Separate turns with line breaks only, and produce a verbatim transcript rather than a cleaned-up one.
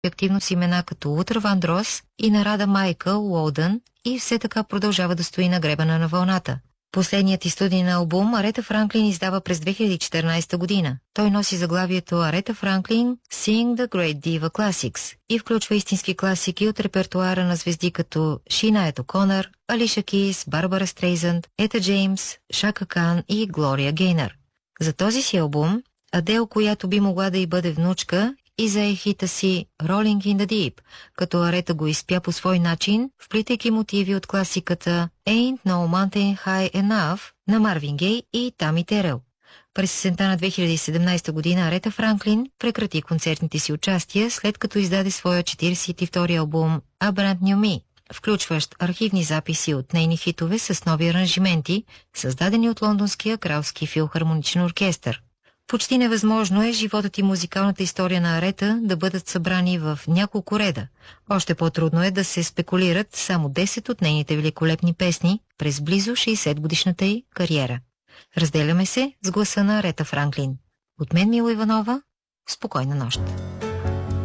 активно с имена като Лутър Вандрос и Нарада Майкъл Уолдън и все така продължава да стои на гребена на вълната. Последният и студийен албум Арета Франклин издава през две хиляди и четиринадесета година. Той носи заглавието Арета Франклин Sing the Great Diva Classics и включва истински класики от репертуара на звезди като Шинаед О'Конър, Алиша Кейс, Барбара Стрейзънд, Ета Джеймс, Шака Кан и Глория Гейнър. За този си албум Адел, която би могла да й бъде внучка, и зае хита си Rolling in the Deep, като Арета го изпя по свой начин, вплитайки мотиви от класиката Ain't No Mountain High Enough на Марвин Гей и Тами Терел. През есента на две хиляди и седемнадесета година Арета Франклин прекрати концертните си участия, след като издаде своя четиридесет и втори албум A Brand New Me, включващ архивни записи от нейни хитове с нови аранжименти, създадени от Лондонския кралски филхармоничен оркестър. Почти невъзможно е животът и музикалната история на Арета да бъдат събрани в няколко реда. Още по-трудно е да се спекулират само десет от нейните великолепни песни през близо шейсет годишната й кариера. Разделяме се с гласа на Арета Франклин. От мен Мила Иванова, спокойна нощ.